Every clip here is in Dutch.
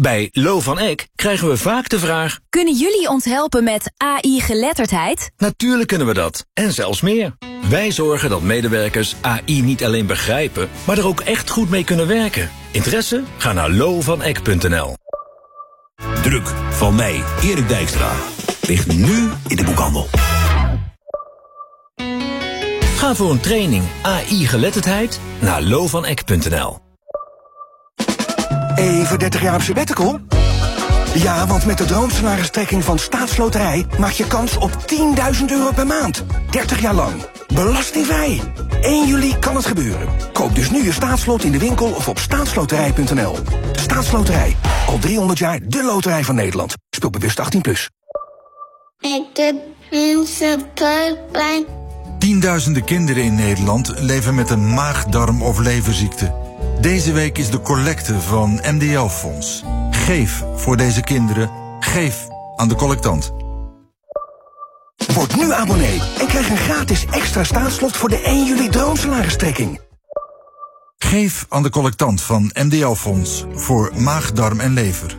Bij Lo van Eck krijgen we vaak de vraag: kunnen jullie ons helpen met AI-geletterdheid? Natuurlijk kunnen we dat, en zelfs meer. Wij zorgen dat medewerkers AI niet alleen begrijpen, maar er ook echt goed mee kunnen werken. Interesse? Ga naar lovaneck.nl. Druk van mij, Erik Dijkstra. Ligt nu in de boekhandel. Ga voor een training AI-geletterdheid naar lovaneck.nl. Even 30 jaar op sabbatical? Ja, want met de droomsalaristrekking van Staatsloterij maak je kans op €10.000 per maand. 30 jaar lang. Belastingvrij. 1 juli kan het gebeuren. Koop dus nu je staatslot in de winkel of op staatsloterij.nl. Staatsloterij. Al 300 jaar de loterij van Nederland. Speel bewust 18+. Ik heb mensen buikpijn. Tienduizenden kinderen in Nederland leven met een maag-darm- of leverziekte. Deze week is de collecte van MDL-fonds. Geef voor deze kinderen. Geef aan de collectant. Word nu abonnee en krijg een gratis extra staatslot voor de 1 juli droomsalaristrekking. Geef aan de collectant van MDL-fonds voor maag, darm en lever.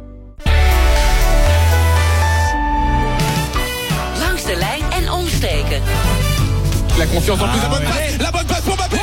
Langs de lijn en omsteken. La confiance en plus, la bonne passe pour Mbappé.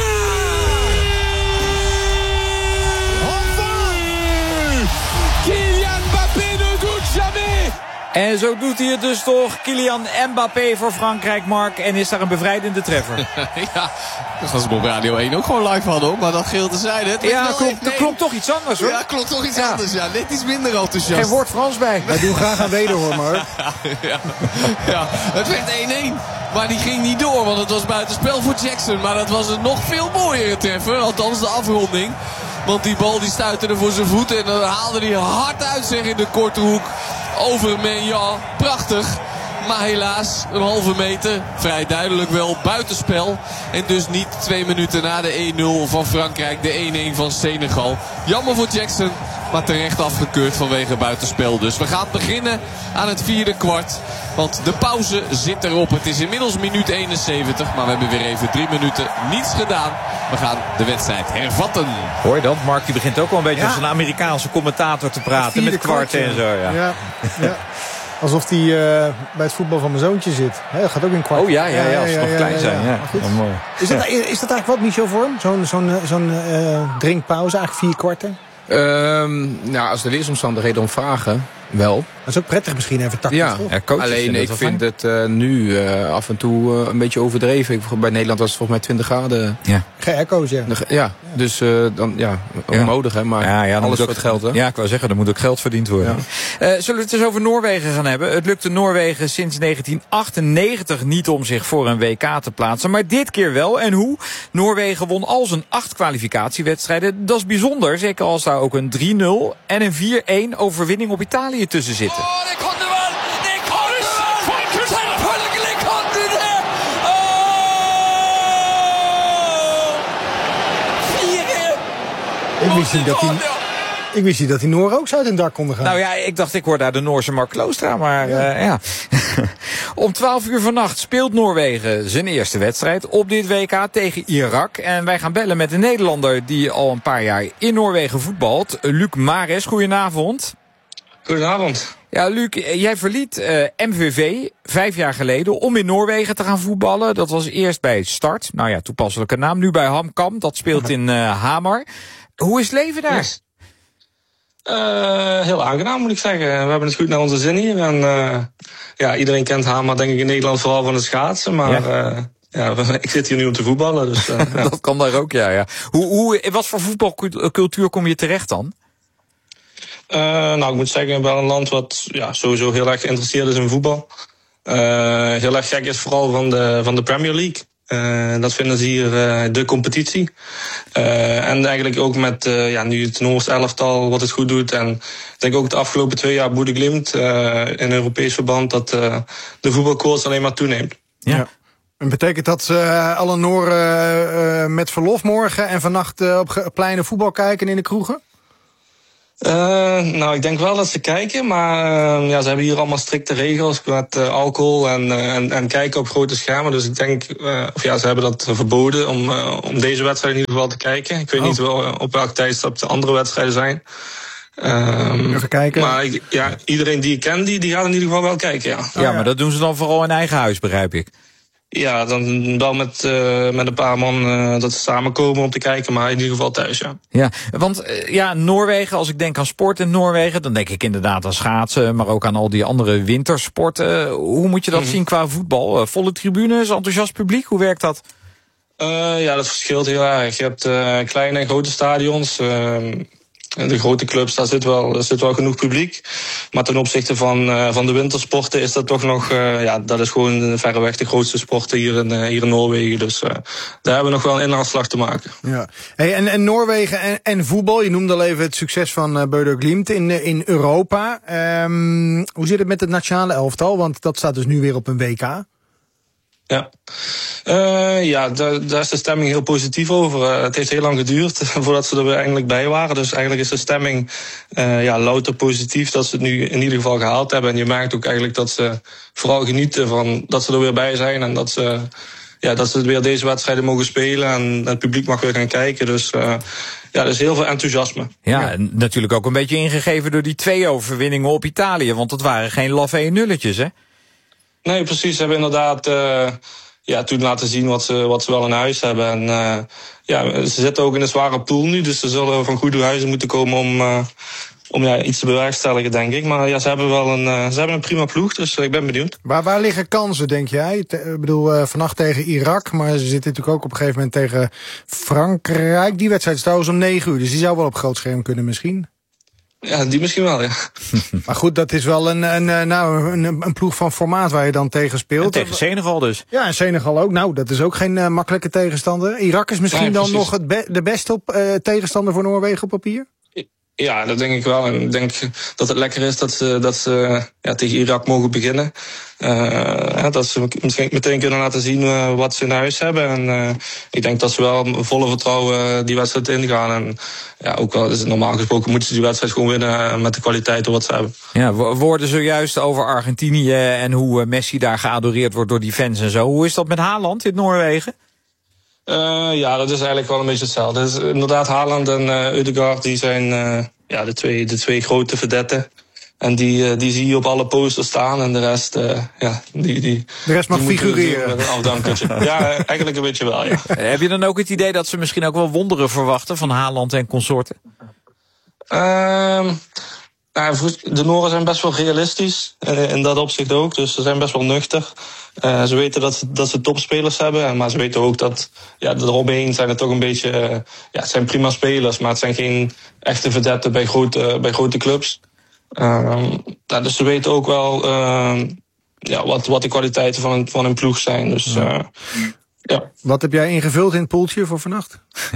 Kylian Mbappé ne doute jamais. En zo doet hij het dus toch. Kylian Mbappé voor Frankrijk, Mark. En is daar een bevrijdende treffer. Ja, dat was op Radio 1 ook gewoon live hadden, maar dat geheel tezijde. Ja, klopt toch iets anders, hoor. Ja, klopt toch iets anders. Ja, net iets minder enthousiast. Geen woord Frans bij. Wij doen graag aan wederhoor, Mark. Ja, het werd 1-1. Maar die ging niet door, want het was buitenspel voor Jackson. Maar dat was een nog veel mooiere treffer. Althans de afronding. Want die bal die stuitte er voor zijn voet. En dan haalde hij hard uit, zeg, in de korte hoek. Over Maignan. Prachtig. Maar helaas, een halve meter. Vrij duidelijk wel buitenspel. En dus niet 2 minuten na de 1-0 van Frankrijk. De 1-1 van Senegal. Jammer voor Jackson. Maar terecht afgekeurd vanwege buitenspel. Dus we gaan beginnen aan het 4e kwart. Want de pauze zit erop. Het is inmiddels minuut 71. Maar we hebben weer even 3 minuten niets gedaan. We gaan de wedstrijd hervatten. Hoor je dat? Mark die begint ook wel een beetje als een Amerikaanse commentator te praten. Met kwarten en zo. Ja. Alsof hij bij het voetbal van mijn zoontje zit. He, dat gaat ook in kwart. Oh ja, als ze nog klein zijn. Ja. Goed. Mooi. Is dat eigenlijk wat, Michel, voor hem? Zo'n drinkpauze, eigenlijk 4 kwarten? Nou, als de weersomstandigheden om vragen, wel. Dat is ook prettig misschien even tactisch. Ja, alleen ik vind het nu af en toe een beetje overdreven. Bij Nederland was het volgens mij 20 graden. Ja. Geen echo's, ja. Ja, dus dan onnodig, hè. Maar alles voor het geld, hè. Ja, ik wou zeggen, er moet ook geld verdiend worden. Ja. Zullen we het eens over Noorwegen gaan hebben? Het lukte Noorwegen sinds 1998 niet om zich voor een WK te plaatsen. Maar dit keer wel. En hoe? Noorwegen won al zijn 8 kwalificatiewedstrijden. Dat is bijzonder, zeker als daar ook een 3-0 en een 4-1 overwinning op Italië tussen zitten. Oh, det kan du wel! Det kan du wel! Selvfølgelig kan du det! Oh! 4-1! Ik wist niet dat die Nooren ook zo uit hun dak konden gaan. Nou ja, ik dacht ik hoor daar de Noorse Mark Kloostra, maar ja. Om 12 uur vannacht speelt Noorwegen zijn eerste wedstrijd op dit WK tegen Irak. En wij gaan bellen met een Nederlander die al een paar jaar in Noorwegen voetbalt. Luc Mares, goedenavond. Goedenavond. Ja, Luc, jij verliet MVV 5 jaar geleden om in Noorwegen te gaan voetballen. Dat was eerst bij Start, nou ja, toepasselijke naam. Nu bij HamKam, dat speelt in Hamar. Hoe is het leven daar? Yes. Heel aangenaam, moet ik zeggen. We hebben het goed naar onze zin hier. En iedereen kent Hamar, denk ik, in Nederland vooral van het schaatsen. Maar ik zit hier nu om te voetballen. Dus, dat kan daar ook, ja. Wat voor voetbalcultuur kom je terecht dan? Ik moet zeggen, wel een land wat sowieso heel erg geïnteresseerd is in voetbal. Heel erg gek is vooral van de Premier League. Dat vinden ze hier de competitie. En eigenlijk ook met nu het Noors elftal wat het goed doet. En ik denk ook de afgelopen 2 jaar Bodø Glimt in Europees verband dat de voetbalkoers alleen maar toeneemt. Ja. En betekent dat alle Nooren met verlof morgen en vannacht op pleinen voetbal kijken in de kroegen? Ik denk wel dat ze kijken, maar ze hebben hier allemaal strikte regels met alcohol en kijken op grote schermen. Dus ik denk, ze hebben dat verboden om deze wedstrijd in ieder geval te kijken. Ik weet niet op welk tijdstip de andere wedstrijden zijn. Even kijken. Maar iedereen die ik ken, die gaat in ieder geval wel kijken, ja. Ja, maar dat doen ze dan vooral in eigen huis, begrijp ik. Ja, dan wel met een paar man dat ze samenkomen om te kijken, maar in ieder geval thuis, ja. Ja, want Noorwegen, als ik denk aan sport in Noorwegen, dan denk ik inderdaad aan schaatsen, maar ook aan al die andere wintersporten. Hoe moet je dat zien qua voetbal? Volle tribunes, enthousiast publiek, hoe werkt dat? Ja, dat verschilt heel erg. Je hebt kleine en grote stadions. De grote clubs, daar zit wel genoeg publiek. Maar ten opzichte van de wintersporten is dat toch nog... dat is gewoon verreweg de grootste sport hier in Noorwegen. Dus daar hebben we nog wel een inhaalslag te maken. Ja. Hey, en Noorwegen en voetbal, je noemde al even het succes van Bøder Glimt in Europa. Hoe zit het met het nationale elftal? Want dat staat dus nu weer op een WK. Ja, daar is de stemming heel positief over. Het heeft heel lang geduurd voordat ze er weer eindelijk bij waren. Dus eigenlijk is de stemming louter positief dat ze het nu in ieder geval gehaald hebben. En je merkt ook eigenlijk dat ze vooral genieten van dat ze er weer bij zijn. En dat ze weer deze wedstrijden mogen spelen en het publiek mag weer gaan kijken. Dus er is heel veel enthousiasme. Ja, en natuurlijk ook een beetje ingegeven door die 2 overwinningen op Italië. Want dat waren geen laffe 1-nulletjes, hè? Nee, precies. Ze hebben inderdaad toen laten zien wat ze wel in huis hebben. En ze zitten ook in een zware pool nu, dus ze zullen van goede huizen moeten komen om iets te bewerkstelligen, denk ik. Maar ja, ze hebben een prima ploeg, dus ik ben benieuwd. Waar liggen kansen, denk jij? Ik bedoel, vannacht tegen Irak, maar ze zitten natuurlijk ook op een gegeven moment tegen Frankrijk. Die wedstrijd is trouwens om 9 uur, dus die zou wel op groot scherm kunnen misschien. Ja, die misschien wel, ja. Maar goed, dat is wel een ploeg van formaat waar je dan tegen speelt. En tegen Senegal dus. Ja, en Senegal ook. Nou, dat is ook geen makkelijke tegenstander. Irak is misschien dan nog de beste tegenstander voor Noorwegen op papier? Ja, dat denk ik wel. En ik denk dat het lekker is dat ze tegen Irak mogen beginnen. Dat ze misschien meteen kunnen laten zien wat ze in huis hebben. En ik denk dat ze wel volle vertrouwen die wedstrijd ingaan. En ja, ook wel is het normaal gesproken moeten ze die wedstrijd gewoon winnen met de kwaliteiten wat ze hebben. Ja, we hoorden zojuist over Argentinië en hoe Messi daar geadoreerd wordt door die fans en zo. Hoe is dat met Haaland in Noorwegen? Dat is eigenlijk wel een beetje hetzelfde. Dus, inderdaad, Haaland en Ødegaard, die zijn de twee grote vedetten. En die zie je op alle posters staan. En de rest, de rest mag figureren. Met een afdankertje. Ja, eigenlijk een beetje wel, ja. Heb je dan ook het idee dat ze misschien ook wel wonderen verwachten van Haaland en consorten? De Noren zijn best wel realistisch. In dat opzicht ook. Dus ze zijn best wel nuchter. Ze weten dat ze topspelers hebben. Maar ze weten ook dat eromheen zijn het toch een beetje... het zijn prima spelers, maar het zijn geen echte vedetten bij grote clubs. Dus ze weten ook wel wat de kwaliteiten van een ploeg zijn. Dus, Wat heb jij ingevuld in het poeltje voor vannacht?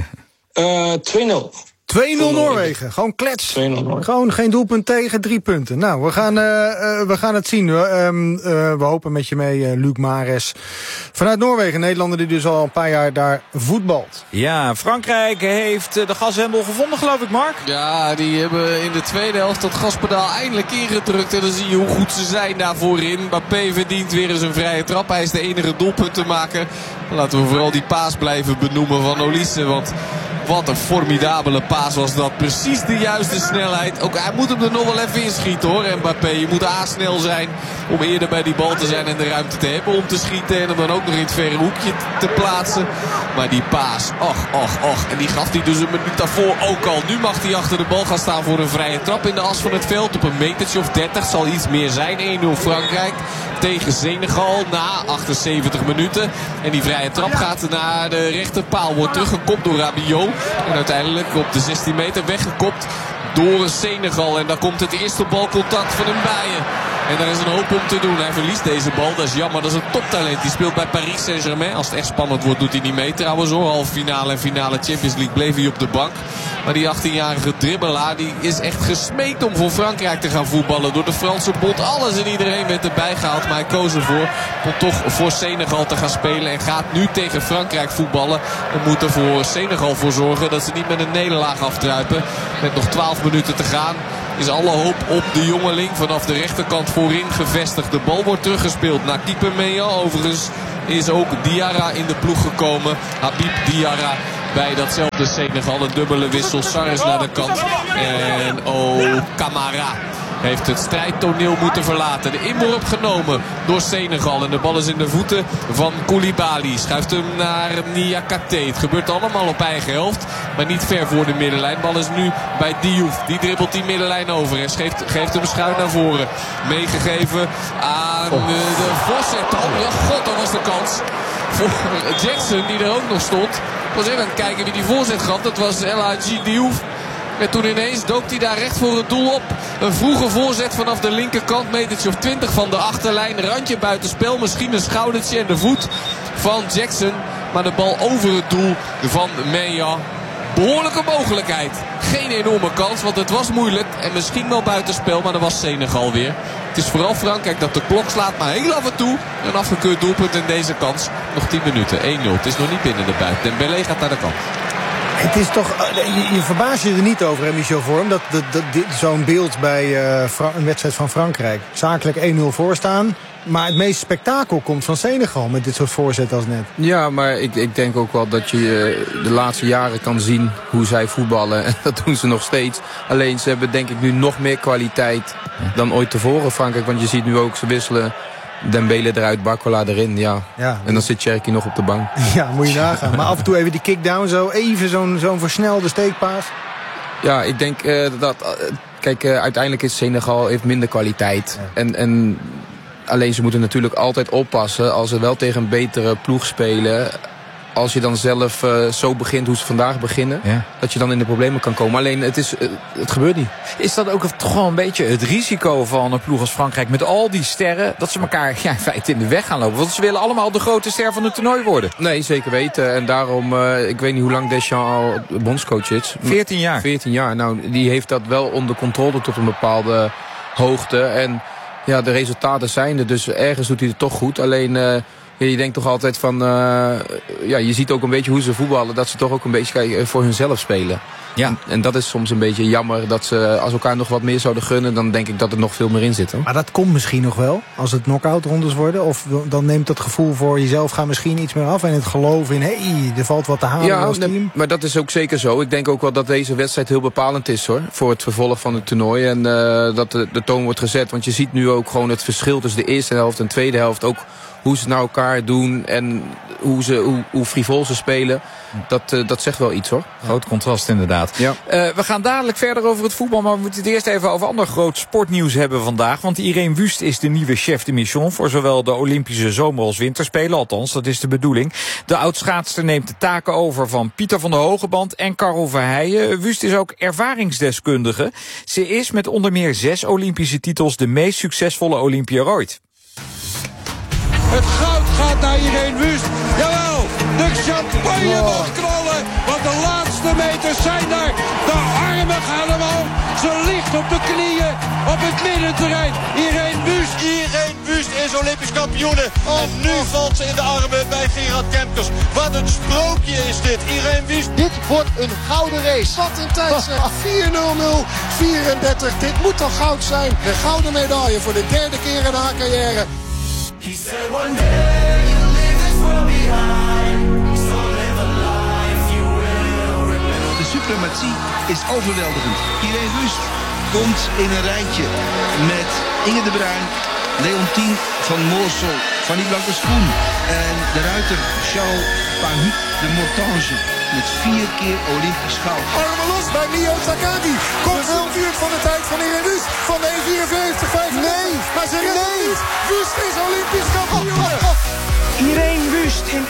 2-0. 2-0 Noorwegen, gewoon klets. 2-0 Noorwegen. Gewoon geen doelpunt tegen, 3 punten. Nou, we gaan het zien. We hopen met je mee, Luc Mares. Vanuit Noorwegen, Nederlander die dus al een paar jaar daar voetbalt. Ja, Frankrijk heeft de gashendel gevonden, geloof ik, Mark. Ja, die hebben in de tweede helft dat gaspedaal eindelijk ingedrukt. En dan zie je hoe goed ze zijn daar voorin. Mbappé verdient weer eens een vrije trap. Hij is de enige doelpunt te maken. Laten we vooral die paas blijven benoemen van Olise, want... Wat een formidabele paas was dat. Precies de juiste snelheid. Ook hij moet hem er nog wel even inschieten, hoor, Mbappé. Je moet snel zijn om eerder bij die bal te zijn en de ruimte te hebben om te schieten. En hem dan ook nog in het verre hoekje te plaatsen. Maar die paas, och. En die gaf hij dus een minuut daarvoor ook al. Nu mag hij achter de bal gaan staan voor een vrije trap in de as van het veld. Op een metertje of 30 zal iets meer zijn. 1-0 Frankrijk tegen Senegal na 78 minuten. En die vrije trap gaat naar de rechterpaal. Wordt teruggekopt door Rabiot. En uiteindelijk op de 16 meter weggekopt door Senegal. En daar komt het eerste balcontact van hem bij je. En daar is een hoop om te doen. Hij verliest deze bal. Dat is jammer. Dat is een toptalent. Die speelt bij Paris Saint-Germain. Als het echt spannend wordt, doet hij niet mee trouwens, hoor. Halve finale en finale Champions League bleef hij op de bank. Maar die 18-jarige dribbelaar die is echt gesmeekt om voor Frankrijk te gaan voetballen. Door de Franse bond. Alles en iedereen werd erbij gehaald. Maar hij koos ervoor om toch voor Senegal te gaan spelen. En gaat nu tegen Frankrijk voetballen. En moet er voor Senegal voor zorgen dat ze niet met een nederlaag afdruipen. Met nog 12 minuten te gaan. Is alle hoop op de jongeling vanaf de rechterkant voorin gevestigd. De bal wordt teruggespeeld naar keeper Mejan. Overigens is ook Diarra in de ploeg gekomen. Habib Diarra. bij datzelfde Senegal. Een dubbele wissel. Sarres naar de kant. En Camara heeft het strijdtoneel moeten verlaten. De inworp genomen door Senegal. En de bal is in de voeten van Koulibaly. Schuift hem naar Niakate. Het gebeurt allemaal op eigen helft. Maar niet ver voor de middenlijn. De bal is nu bij Diouf. Die dribbelt die middenlijn over. En geeft hem schuin naar voren. Meegegeven aan de voorzet. Oh god, dat was de kans voor Jackson die er ook nog stond. Ik was even aan het kijken wie die voorzet gaf. Dat was El Hadji Diouf. En toen ineens dook hij daar recht voor het doel op. Een vroege voorzet vanaf de linkerkant. Metertje of 20 van de achterlijn. Randje buitenspel. Misschien een schoudertje en de voet van Jackson. Maar de bal over het doel van Meya. Behoorlijke mogelijkheid. Geen enorme kans, want het was moeilijk. En misschien wel buitenspel, maar dat was Senegal weer. Het is vooral Frankrijk dat de klok slaat. Maar heel af en toe een afgekeurd doelpunt in deze kans. Nog 10 minuten, 1-0. Het is nog niet binnen de buit. Dembélé gaat naar de kant. Het is toch, je verbaast je er niet over, hè, Michel Vorm, dat zo'n beeld bij een wedstrijd van Frankrijk. Zakelijk 1-0 voorstaan. Maar het meeste spektakel komt van Senegal met dit soort voorzetten als net. Ja, maar ik denk ook wel dat je de laatste jaren kan zien hoe zij voetballen. En dat doen ze nog steeds. Alleen ze hebben denk ik nu nog meer kwaliteit dan ooit tevoren, Frankrijk. Want je ziet nu ook, ze wisselen Dembélé eruit, Barcola erin. Ja. En dan zit Cherki nog op de bank. Ja, moet je nagaan. Maar af en toe even die kickdown, zo even zo'n versnelde steekpaas. Ja, ik denk dat... Kijk, uiteindelijk is Senegal heeft minder kwaliteit. Ja. En alleen ze moeten natuurlijk altijd oppassen als ze wel tegen een betere ploeg spelen. Als je dan zelf zo begint hoe ze vandaag beginnen, dat je dan in de problemen kan komen. Alleen het gebeurt niet. Is dat ook toch wel een beetje het risico van een ploeg als Frankrijk met al die sterren, dat ze elkaar in feite in de weg gaan lopen? Want ze willen allemaal de grote ster van het toernooi worden. Nee, zeker weten. En daarom, ik weet niet hoe lang Deschamps al bondscoach is. 14 jaar. 14 jaar. Nou, die heeft dat wel onder controle tot een bepaalde hoogte. En ja, de resultaten zijn er. Dus ergens doet hij het toch goed. Alleen... je denkt toch altijd van... je ziet ook een beetje hoe ze voetballen. Dat ze toch ook een beetje voor hunzelf spelen. Ja. En dat is soms een beetje jammer. Dat ze als elkaar nog wat meer zouden gunnen... dan denk ik dat er nog veel meer in zit. Hoor. Maar dat komt misschien nog wel. Als het knock-out rondes worden. Of dan neemt dat gevoel voor jezelf gaan misschien iets meer af. En het geloof in, er valt wat te halen als team. Maar dat is ook zeker zo. Ik denk ook wel dat deze wedstrijd heel bepalend is, hoor. Voor het vervolg van het toernooi. En dat de toon wordt gezet. Want je ziet nu ook gewoon het verschil tussen de eerste helft en de tweede helft. Ook hoe ze naar elkaar doen en hoe frivol ze spelen. Dat zegt wel iets, hoor. Groot contrast inderdaad. Ja. We gaan dadelijk verder over het voetbal, maar we moeten het eerst even over ander groot sportnieuws hebben vandaag. Want Irene Wüst is de nieuwe chef de mission voor zowel de Olympische zomer- als winterspelen. Althans, dat is de bedoeling. De oud-schaatster neemt de taken over van Pieter van der Hogeband en Karel Verheijen. Wüst is ook ervaringsdeskundige. Ze is met onder meer 6 Olympische titels de meest succesvolle Olympiër ooit. Het goud gaat naar Irene Wüst. Jawel, de champagne mag knallen. Want de laatste meters zijn daar. De armen gaan omhoog. Ze ligt op de knieën op het middenterrein. Irene Wüst. Irene Wüst is Olympisch kampioene. En nu valt ze in de armen bij Gerard Kemkers. Wat een sprookje is dit. Irene Wüst. Dit wordt een gouden race. Wat een tijd zeg. 4:00:34. Dit moet toch goud zijn. Een gouden medaille voor de derde keer in haar carrière. He said one day you'll leave this world behind. So live a life you will remember. De suprematie is overweldigend. Irene Wüst komt in een rijtje met Inge de Bruin, Leontien van Moorsel, Fanny Blankers-Koen en de ruiter Charles Pahuut de Mortange. Met 4 keer Olympisch goud. Armen los bij Mio Takagi. Komt wel vuurt van de tijd van Irene Wüst. Van de 1:54:5. Nee, maar ze redt het niet. Wüst is Olympisch kampioen. Irene Wüst in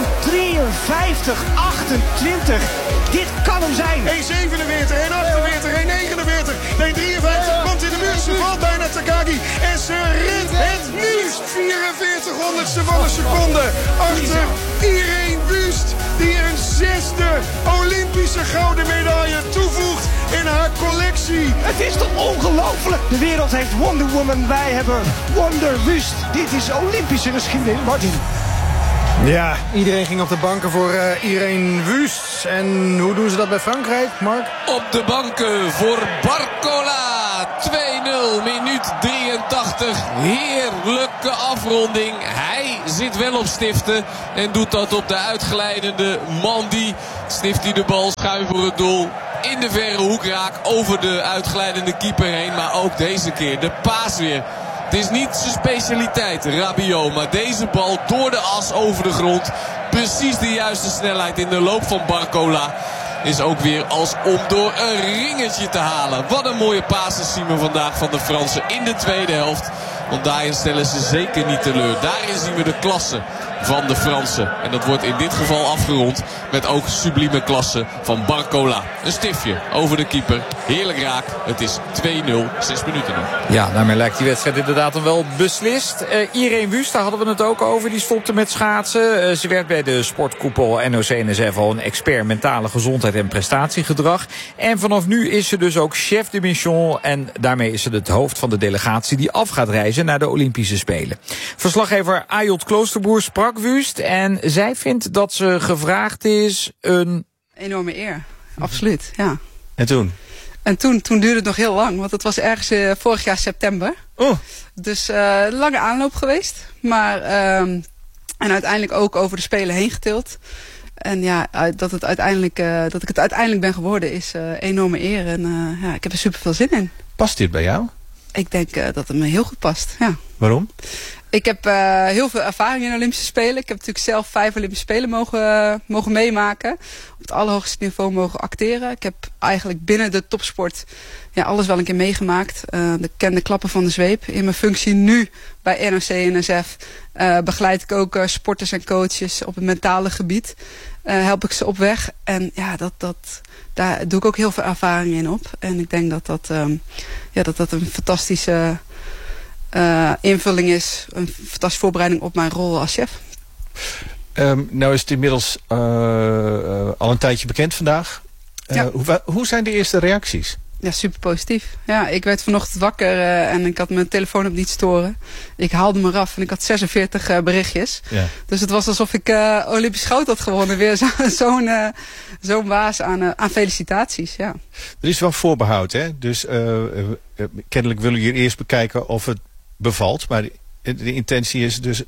1:53:28. Dit kan hem zijn. 1:47, 1:48, 1:49, 1:53. Komt in de muur, ze valt bijna Takagi. En ze redt het nieuws. 4400ste van een seconde. Achter Irene Wüst. Die een 6e Olympische gouden medaille toevoegt in haar collectie. Het is toch ongelooflijk. De wereld heeft Wonder Woman. Wij hebben Wonder Wüst. Dit is Olympische geschiedenis. Martin. Ja, iedereen ging op de banken voor Irene Wüst. En hoe doen ze dat bij Frankrijk, Mark? Op de banken voor Barcola. 2-0 minuut 83. Heerlijke afronding. Hij zit wel op Stiften en doet dat op de uitglijdende Mandy. Stift hij de bal schuin voor het doel. In de verre hoek raak over de uitglijdende keeper heen. Maar ook deze keer de paas weer. Het is niet zijn specialiteit, Rabiot. Maar deze bal door de as over de grond. Precies de juiste snelheid in de loop van Barcola. Is ook weer als om door een ringetje te halen. Wat een mooie pases zien we vandaag van de Fransen in de tweede helft. Want daarin stellen ze zeker niet teleur. Daarin zien we de klasse van de Fransen. En dat wordt in dit geval afgerond met ook sublieme klasse van Barcola. Een stiftje over de keeper. Heerlijk raak. Het is 2-0, 6 minuten nog. Ja, daarmee lijkt die wedstrijd inderdaad dan wel beslist. Irene Wüst, daar hadden we het ook over. Die stopte met schaatsen. Ze werd bij de sportkoepel NOC-NSF al een expert mentale gezondheid en prestatiegedrag. En vanaf nu is ze dus ook chef de mission. En daarmee is ze het hoofd van de delegatie die af gaat reizen naar de Olympische Spelen. Verslaggever Ayotte Kloosterboer sprak Wüst en zij vindt dat ze gevraagd is een... Enorme eer, absoluut, ja. En toen? En toen duurde het nog heel lang, want het was ergens vorig jaar september. Oh. Dus lange aanloop geweest, maar en uiteindelijk ook over de Spelen heen getild. En ja, dat ik het uiteindelijk ben geworden is enorme eer en ja, ik heb er super veel zin in. Past dit bij jou? Ik denk dat het me heel goed past, ja. Waarom? Ik heb heel veel ervaring in Olympische Spelen. Ik heb natuurlijk zelf 5 Olympische Spelen mogen meemaken. Op het allerhoogste niveau mogen acteren. Ik heb eigenlijk binnen de topsport alles wel een keer meegemaakt. De kende klappen van de zweep. In mijn functie nu bij NOC-NSF begeleid ik ook sporters en coaches op het mentale gebied. Help ik ze op weg. En ja, daar doe ik ook heel veel ervaring in op. En ik denk dat een fantastische... invulling is, een fantastische voorbereiding op mijn rol als chef. Nou is het inmiddels al een tijdje bekend vandaag. Hoe zijn de eerste reacties? Ja, super positief. Ja, ik werd vanochtend wakker en ik had mijn telefoon op niet storen. Ik haalde me eraf en ik had 46 berichtjes. Ja. Dus het was alsof ik Olympisch goud had gewonnen. Weer zo'n waas aan felicitaties. Ja. Er is wel voorbehoud, hè? Dus kennelijk willen jullie eerst bekijken of het bevalt. Maar de intentie is dus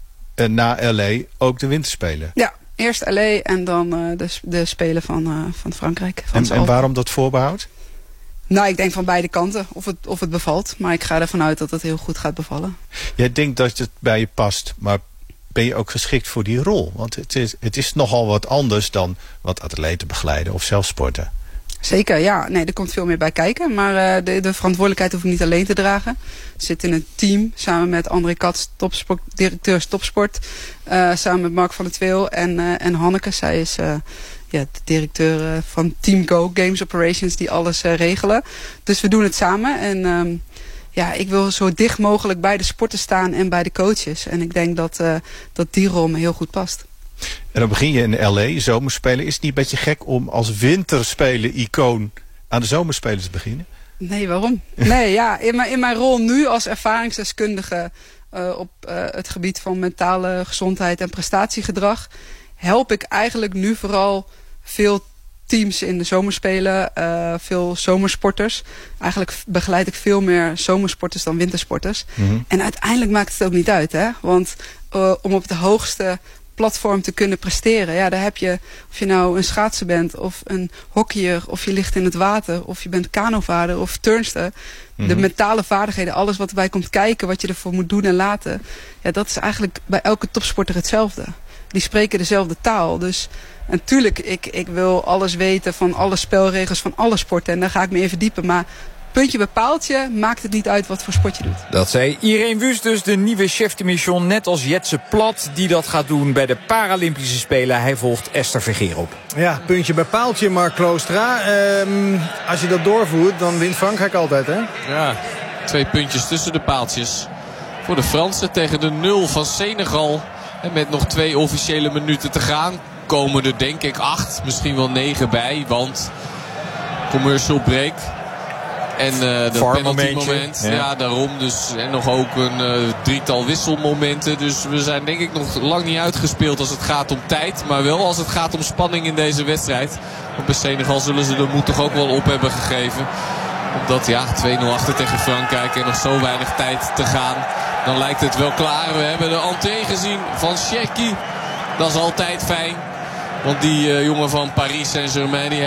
na LA ook de winterspelen. Ja, eerst LA en dan de Spelen van Frankrijk. En waarom dat voorbehoud? Nou, ik denk van beide kanten of het bevalt. Maar ik ga ervan uit dat het heel goed gaat bevallen. Jij denkt dat het bij je past, maar ben je ook geschikt voor die rol? Want het is nogal wat anders dan wat atleten begeleiden of zelf sporten. Zeker, ja. Nee, er komt veel meer bij kijken. Maar de verantwoordelijkheid hoef ik niet alleen te dragen. Ik zit in een team samen met André Katz, directeur topsport. Samen met Mark van der Tweel en Hanneke. Zij is de directeur van Team Go, Games Operations, die alles regelen. Dus we doen het samen. En ik wil zo dicht mogelijk bij de sporten staan en bij de coaches. En ik denk dat die rol me heel goed past. En dan begin je in LA, zomerspelen. Is het niet een beetje gek om als winterspelen-icoon aan de zomerspelen te beginnen? Nee, waarom? Nee, ja, in mijn rol nu als ervaringsdeskundige op het gebied van mentale gezondheid en prestatiegedrag help ik eigenlijk nu vooral veel teams in de zomerspelen, veel zomersporters. Eigenlijk begeleid ik veel meer zomersporters dan wintersporters. Mm-hmm. En uiteindelijk maakt het ook niet uit, hè? Want om op de hoogste platform te kunnen presteren. Ja, daar heb je, of je nou een schaatser bent of een hockeyer, of je ligt in het water, of je bent kanovaarder of turnster. Mm-hmm. De mentale vaardigheden, alles wat erbij komt kijken, wat je ervoor moet doen en laten. Ja, dat is eigenlijk bij elke topsporter hetzelfde. Die spreken dezelfde taal. Dus natuurlijk, ik wil alles weten van alle spelregels van alle sporten. En daar ga ik me in verdiepen. Maar puntje bij paaltje maakt het niet uit wat voor sport je doet. Dat zei Irene Wüst, dus de nieuwe chef de mission. Net als Jetse Plat, die dat gaat doen bij de Paralympische Spelen. Hij volgt Esther Vergeer op. Ja, puntje bij paaltje, Mark Kloostra. Als je dat doorvoert, dan wint Frankrijk altijd, hè? Ja, 2 puntjes tussen de paaltjes. Voor de Fransen tegen de 0 van Senegal. En met nog 2 officiële minuten te gaan komen er denk ik 8, misschien wel 9 bij. Want commercial break. En dat penalty moment. Ja, daarom. Dus, en nog ook een 3-tal wisselmomenten. Dus we zijn denk ik nog lang niet uitgespeeld als het gaat om tijd. Maar wel als het gaat om spanning in deze wedstrijd. Want bij Senegal zullen ze de moed toch ook wel op hebben gegeven. Omdat 2-0 achter tegen Frankrijk en nog zo weinig tijd te gaan. Dan lijkt het wel klaar. We hebben de entree gezien van Cherki. Dat is altijd fijn. Want die jongen van Paris Saint-Germain...